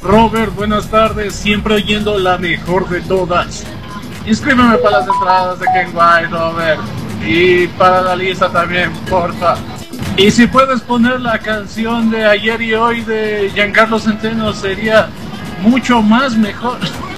Robert, buenas tardes, siempre oyendo la mejor de todas. Inscríbeme para las entradas de Ken White, Robert. Y para la lista también, porfa. Y si puedes poner la canción de Ayer y Hoy de Giancarlo Centeno, sería mucho más mejor.